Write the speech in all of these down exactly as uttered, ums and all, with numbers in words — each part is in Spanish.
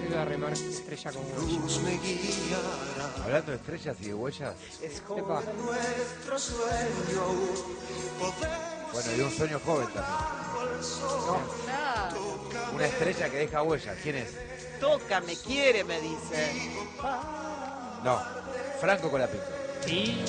voy a remar estrella con huellas. Hablando de estrellas y de huellas. Epa. Bueno, y un sueño joven también. Claro. Una estrella que deja huellas. ¿Quién es? Toca, me quiere, me dice. No, Franco Colapinto. Sí.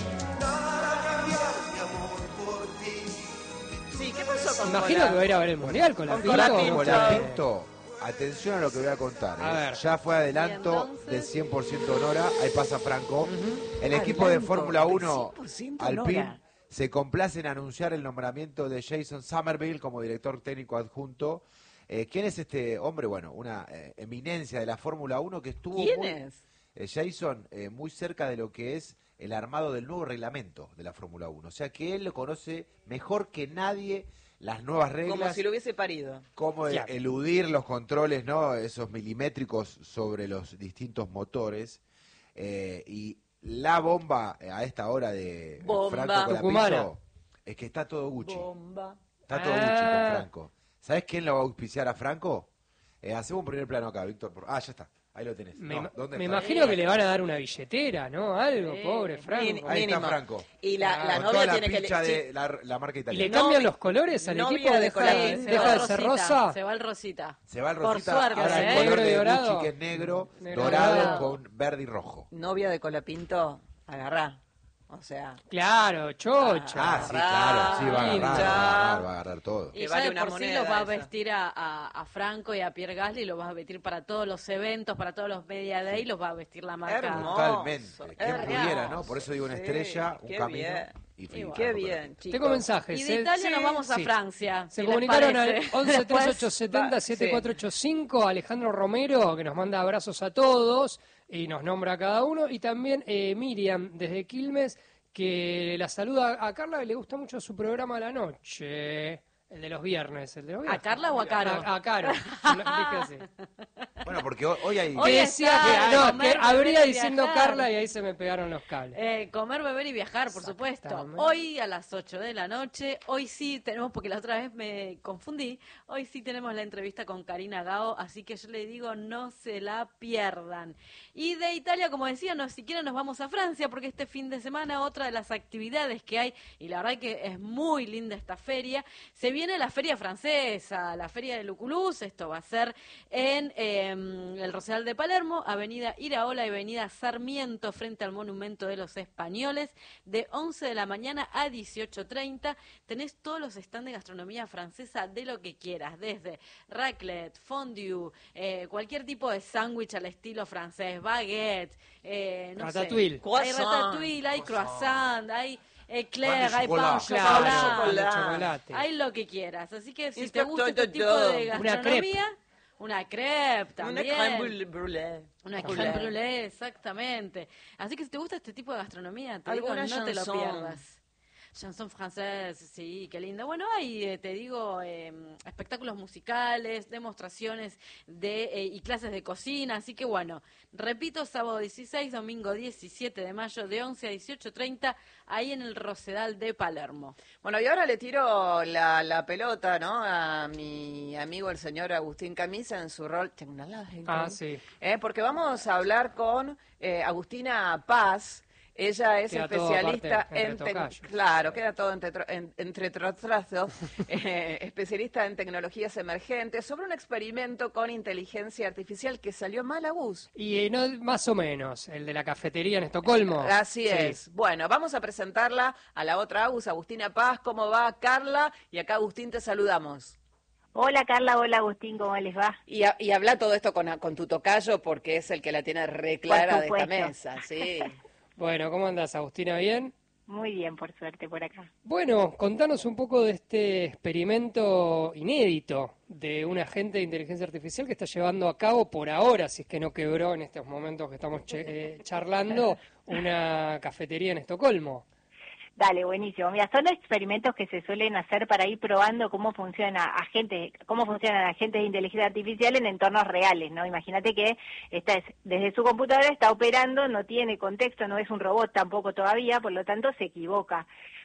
Sí, ¿qué pasó con Imagino Cola? que va a ir a ver el mundial con la Con Pinto. Colapinto. Colapinto, atención a lo que voy a contar. A ¿eh? ver. Ya fue adelanto Y entonces- de cien por ciento Nora. Ahí pasa Franco. Ujú. El equipo de Adelanto Fórmula de uno, cien por ciento Alpine, Nora. se complace en anunciar el nombramiento de Jason Somerville como director técnico adjunto. Eh, ¿Quién es este hombre? Bueno, una eh, eminencia de la Fórmula uno que estuvo ¿Quién muy, es? eh, Jason, eh, muy cerca de lo que es el armado del nuevo reglamento de la Fórmula uno. O sea que él lo conoce mejor que nadie las nuevas reglas. Como si lo hubiese parido. Cómo e- Claro. eludir los controles, ¿no? Esos milimétricos sobre los distintos motores. Eh, y la bomba eh, a esta hora de Bomba. Franco Tucumana. Colapinto es que está todo Gucci. Bomba. Está todo Ah. Gucci con Franco. ¿Sabes quién lo va a auspiciar a Franco? Eh, hacemos un primer plano acá, Víctor. por- Ah, ya está. Ahí lo tenés. Me, No, ima- ¿dónde me está? imagino que le van a dar una billetera, ¿no? Algo, Sí. pobre Franco. Mini- Ahí está mínimo. Franco. Y la, Ah, la Con novia toda la tiene que... pincha sí. de la, la marca ¿Y le italiana. cambian Novi- los colores al novia equipo? de ¿Deja, Colapinto. deja de ser Rosita. rosa? Se va el Rosita. Se va el Por rosita. suerte, Ahora ¿eh? el color Negro y de dorado. Gucci, que es negro, Negro dorado dorado. con verde y rojo. Novia de Colapinto, agarrá. O sea... Claro, chocha. Ah, sí, claro, sí, va a agarrar, Pincha. va a agarrar, va a agarrar todo. Y Que ya vale de una por sí moneda los va a eso. vestir a, a, a Franco y a Pierre Gasly, los va a vestir para todos los eventos, para todos los media day, los va a vestir la marca. Hermoso. Totalmente. Quien hermoso. pudiera, ¿no? Por eso digo una Sí, estrella, un qué camino bien. y fin. Y bueno. Qué bien, chicos. Tengo mensajes. Y de ¿eh? Italia Sí, nos vamos a sí. Francia. Se si les comunicaron al parece. once tres Después- ocho siete cero va, siete sí. cuatro ocho cinco, Alejandro Romero, que nos manda abrazos a todos y nos nombra a cada uno. Y también eh, Miriam, desde Quilmes, que la saluda a Carla y le gusta mucho su programa a la noche. El de los viernes. El de los viernes. ¿A Carla o a Caro? A, a Caro. Dije así. Bueno, porque hoy, hoy hay... Hoy Que está decía que, no, comer, que abría beber y diciendo viajar. Carla y ahí se me pegaron los cables. Eh, comer, beber y viajar, por supuesto. Exactamente. Hoy a las ocho de la noche, hoy sí tenemos, porque la otra vez me confundí, hoy sí tenemos la entrevista con Karina Gao, así que yo le digo, no se la pierdan. Y de Italia, como decía, no siquiera nos vamos a Francia, porque este fin de semana otra de las actividades que hay, y la verdad que es muy linda esta feria, se viene la feria francesa, la feria de Luculús, esto va a ser en eh, el Rosedal de Palermo, avenida Iraola y avenida Sarmiento, frente al Monumento de los Españoles, de once de la mañana a dieciocho treinta. Tenés todos los stands de gastronomía francesa de lo que quieras, desde raclette, fondue, eh, cualquier tipo de sándwich al estilo francés, baguette, eh, no Ratatouille. sé. Hay Croissant. ratatouille, hay croissant, hay eclair, Pan de hay pan chocolate. Claro, chocolate, pan de chocolate. hay lo que quieras. Así que si te Inspector gusta este de tipo todo. de Una gastronomía, una crepe Una también. crème brûlée. brûlée. Una Brûlée. crème brûlée, exactamente. Así que si te gusta este tipo de gastronomía, te digo, Alguna no te lo chanson. pierdas. Chanson francés, sí, qué lindo. Bueno, hay, eh, te digo, eh, espectáculos musicales, demostraciones de eh, y clases de cocina. Así que bueno, repito, sábado dieciséis, domingo diecisiete de mayo, de once a dieciocho treinta, ahí en el Rosedal de Palermo. Bueno, y ahora le tiro la, la pelota, ¿no? A mi amigo el señor Agustín Camisa en su rol tecnológico. Ah, sí. Eh, porque vamos a hablar con eh, Agustina Paz. Ella es Queda todo especialista aparte, entre en tec- tocayos. claro, queda todo entre, tro- en- entre trotrazos, eh, especialista en tecnologías emergentes sobre un experimento con inteligencia artificial que salió mal a bus. Y eh, no, más o menos, el de la cafetería en Estocolmo. Así Sí. es. Bueno, vamos a presentarla a la otra Agus, Agustina Paz. ¿Cómo va, Carla? Y acá, Agustín, te saludamos. Hola Carla, hola Agustín, ¿cómo les va? Y, a- y habla todo esto con, con tu tocayo porque es el que la tiene re clara de esta supuesto. mesa, sí. Bueno, ¿cómo andas, Agustina? ¿Bien? Muy bien, por suerte, por acá. Bueno, contanos un poco de este experimento inédito de un agente de inteligencia artificial que está llevando a cabo por ahora, si es que no quebró en estos momentos que estamos che- eh, charlando, una cafetería en Estocolmo. Dale, buenísimo. Mira, son experimentos que se suelen hacer para ir probando cómo funciona agentes, cómo funcionan agentes de inteligencia artificial en entornos reales, ¿no? Imagínate que esta es, desde su computadora está operando, no tiene contexto, no es un robot tampoco todavía, por lo tanto se equivoca.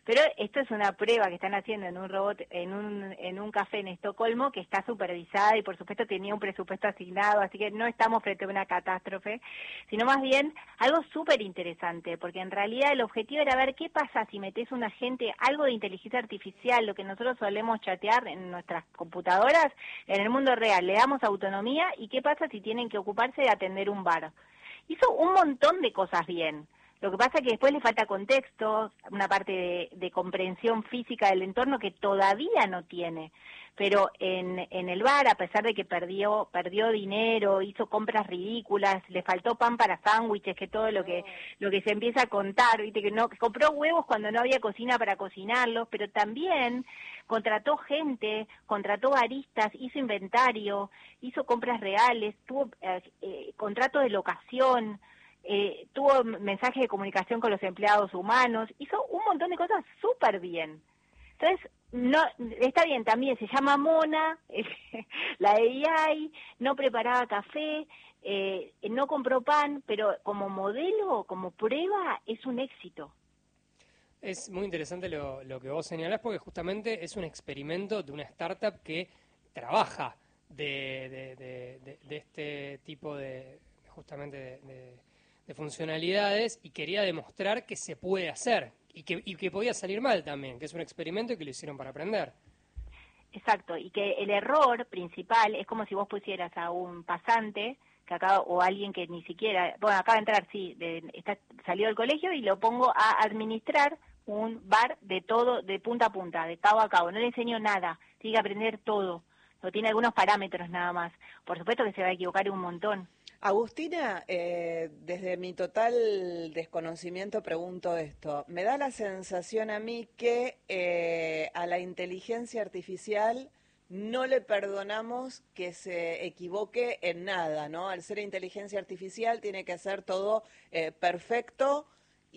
Pero esto es una prueba que están haciendo en un robot, en un, en un café en Estocolmo, que está supervisada y por supuesto tenía un presupuesto asignado, así que no estamos frente a una catástrofe, sino más bien algo súper interesante, porque en realidad el objetivo era ver qué pasa si metes un agente, algo de inteligencia artificial, lo que nosotros solemos chatear en nuestras computadoras, en el mundo real, le damos autonomía, y qué pasa si tienen que ocuparse de atender un bar. Hizo un montón de cosas bien. Lo que pasa es que después le falta contexto, una parte de, de comprensión física del entorno que todavía no tiene. Pero en, en el bar, a pesar de que perdió perdió dinero, hizo compras ridículas, le faltó pan para sándwiches, que todo lo que lo que se empieza a contar, viste que no que compró huevos cuando no había cocina para cocinarlos, pero también contrató gente, contrató baristas, hizo inventario, hizo compras reales, tuvo eh, eh, contratos de locación. Eh, tuvo mensajes de comunicación con los empleados humanos, hizo un montón de cosas súper bien. Entonces, no está bien, también se llama Mona, la A I, no preparaba café, eh, no compró pan, pero como modelo, como prueba, es un éxito. Es muy interesante lo, lo que vos señalás, porque justamente es un experimento de una startup que trabaja de, de, de, de, de este tipo de, justamente de, de de funcionalidades, y quería demostrar que se puede hacer y que, y que podía salir mal también, que es un experimento y que lo hicieron para aprender. Exacto, y que el error principal es como si vos pusieras a un pasante que acaba, o alguien que ni siquiera, bueno, acaba de entrar, sí, de, está, salió del colegio, y lo pongo a administrar un bar de todo, de punta a punta, de cabo a cabo. No le enseño nada, tiene que aprender todo, no tiene algunos parámetros nada más. Por supuesto que se va a equivocar un montón. Agustina, eh, desde mi total desconocimiento pregunto esto. Me da la sensación a mí que eh, a la inteligencia artificial no le perdonamos que se equivoque en nada, ¿no? Al ser inteligencia artificial tiene que hacer todo eh, perfecto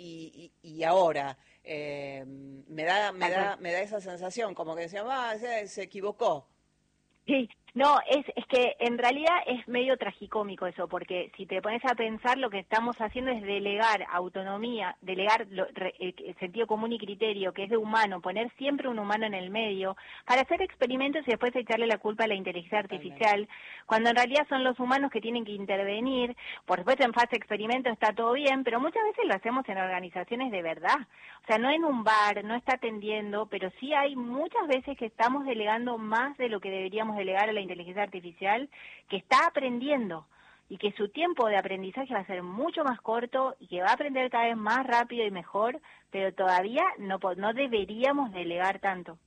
y, y, y ahora. Eh, me da, me da, me da esa sensación, como que decían, ah, se, se equivocó. Sí, no, es, es que en realidad es medio tragicómico eso, porque si te pones a pensar, lo que estamos haciendo es delegar autonomía, delegar lo, re, el sentido común y criterio, que es de humano, poner siempre un humano en el medio, para hacer experimentos y después echarle la culpa a la inteligencia artificial, cuando en realidad son los humanos que tienen que intervenir. Por supuesto, en fase de experimento está todo bien, pero muchas veces lo hacemos en organizaciones de verdad. O sea, no en un bar, no está atendiendo, pero sí hay muchas veces que estamos delegando más de lo que deberíamos delegar a la inteligencia artificial, que está aprendiendo y que su tiempo de aprendizaje va a ser mucho más corto y que va a aprender cada vez más rápido y mejor, pero todavía no, no deberíamos delegar tanto.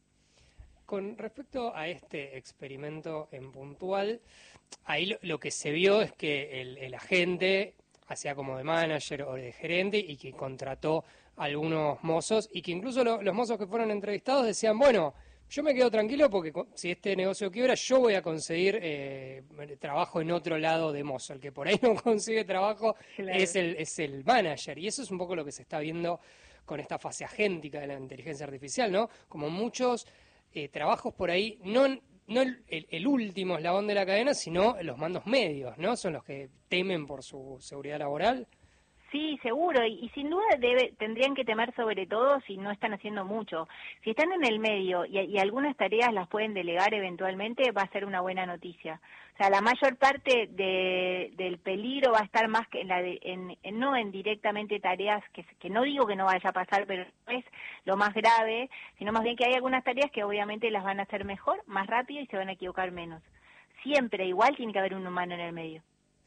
Con respecto a este experimento en puntual, ahí lo, lo que se vio es que el, el agente hacía como de manager o de gerente, y que contrató a algunos mozos, y que incluso lo, los mozos que fueron entrevistados decían, bueno, yo me quedo tranquilo porque si este negocio quiebra, yo voy a conseguir eh, trabajo en otro lado de mozo. El que por ahí no consigue trabajo claro. es el es el manager. Y eso es un poco lo que se está viendo con esta fase agéntica de la inteligencia artificial, ¿no? Como muchos eh, trabajos por ahí, no, no el, el último eslabón de la cadena, sino los mandos medios, ¿no? Son los que temen por su seguridad laboral. Sí, seguro, y, y sin duda debe, tendrían que temer sobre todo si no están haciendo mucho. Si están en el medio y, y algunas tareas las pueden delegar eventualmente, va a ser una buena noticia. O sea, la mayor parte de, del peligro va a estar más que en la de, en, en, no en directamente tareas que, que no digo que no vaya a pasar, pero no es lo más grave, sino más bien que hay algunas tareas que obviamente las van a hacer mejor, más rápido y se van a equivocar menos. Siempre igual tiene que haber un humano en el medio.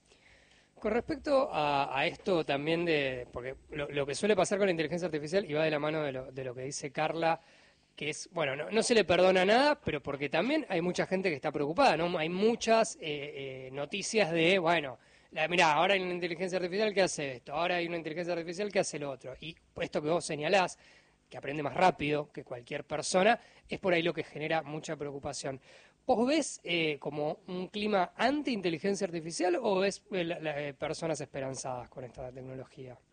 Con respecto a, a esto también de, porque lo, lo que suele pasar con la inteligencia artificial, y va de la mano de lo, de lo que dice Carla, que es, bueno, no, no se le perdona nada, pero porque también hay mucha gente que está preocupada, ¿no? Hay muchas eh, eh, noticias de, bueno, la, mirá, ahora hay una inteligencia artificial que hace esto, ahora hay una inteligencia artificial que hace lo otro, y esto que vos señalás, que aprende más rápido que cualquier persona, es por ahí lo que genera mucha preocupación. ¿Vos ves eh, como un clima anti-inteligencia artificial o ves eh, la, la, eh, personas esperanzadas con esta tecnología?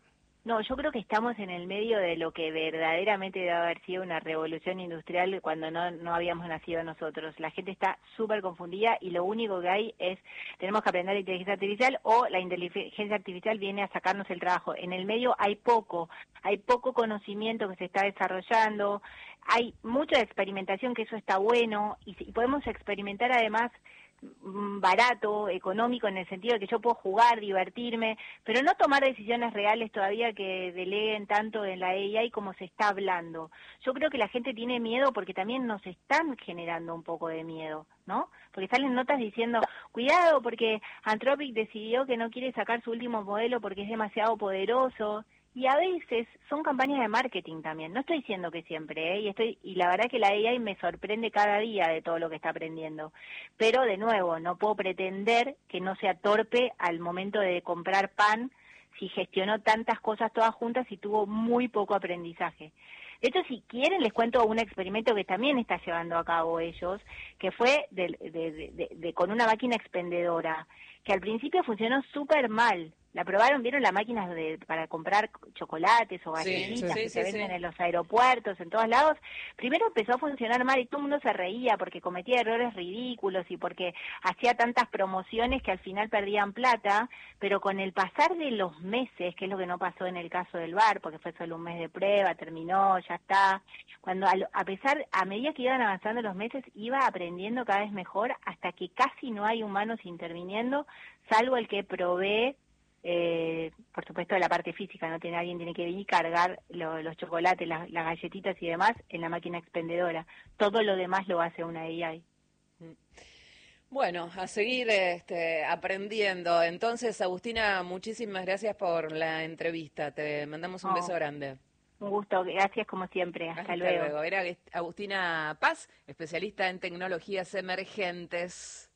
No, yo creo que estamos en el medio de lo que verdaderamente debe haber sido una revolución industrial cuando no, no habíamos nacido nosotros. La gente está súper confundida y lo único que hay es, tenemos que aprender inteligencia artificial o la inteligencia artificial viene a sacarnos el trabajo. En el medio hay poco, hay poco conocimiento que se está desarrollando, hay mucha experimentación, que eso está bueno, y, y podemos experimentar además barato, económico, en el sentido de que yo puedo jugar, divertirme, pero no tomar decisiones reales todavía que deleguen tanto en la A I como se está hablando. Yo creo que la gente tiene miedo porque también nos están generando un poco de miedo, ¿no? Porque salen notas diciendo, cuidado porque Anthropic decidió que no quiere sacar su último modelo porque es demasiado poderoso. Y a veces son campañas de marketing también. No estoy diciendo que siempre, ¿eh? Y, estoy, y la verdad que la A I me sorprende cada día de todo lo que está aprendiendo. Pero, de nuevo, no puedo pretender que no sea torpe al momento de comprar pan si gestionó tantas cosas todas juntas y tuvo muy poco aprendizaje. De hecho, si quieren, les cuento un experimento que también está llevando a cabo ellos, que fue de, de, de, de, de, con una máquina expendedora, que al principio funcionó súper mal. La probaron, ¿vieron las máquinas de, para comprar chocolates o galletitas Sí, sí, que sí, se venden sí. en los aeropuertos, en todos lados? Primero empezó a funcionar mal y todo el mundo se reía porque cometía errores ridículos y porque hacía tantas promociones que al final perdían plata, pero con el pasar de los meses, que es lo que no pasó en el caso del bar, porque fue solo un mes de prueba, terminó, ya está, cuando a, lo- a pesar, a medida que iban avanzando los meses, iba aprendiendo cada vez mejor hasta que casi no hay humanos interviniendo, salvo el que provee, eh, por supuesto, de la parte física, no tiene alguien tiene que venir y cargar lo- los chocolates, las, las galletitas y demás en la máquina expendedora. Todo lo demás lo hace una A I. Bueno, a seguir este, aprendiendo. Entonces, Agustina, muchísimas gracias por la entrevista. Te mandamos un No, beso grande. un gusto, gracias como siempre. Hasta, Hasta luego. luego. Era Agustina Paz, especialista en tecnologías emergentes.